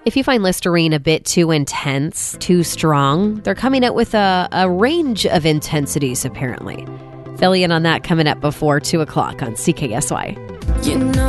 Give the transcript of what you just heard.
If you find Listerine a bit too intense, too strong, they're coming out with a range of intensities, apparently. Fill you in on that coming up before 2 o'clock on CKSY. You know